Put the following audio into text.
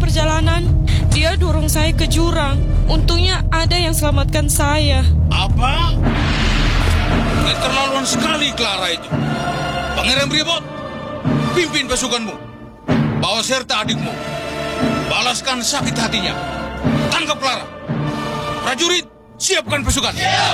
perjalanan, dia dorong saya ke jurang. Untungnya ada yang selamatkan saya. Apa? Keterlaluan sekali Clara itu. Pangeran Bribot, pimpin pasukanmu. Bawa serta adikmu. Balaskan sakit hatinya. Tangkap Clara. Prajurit, siapkan pasukan.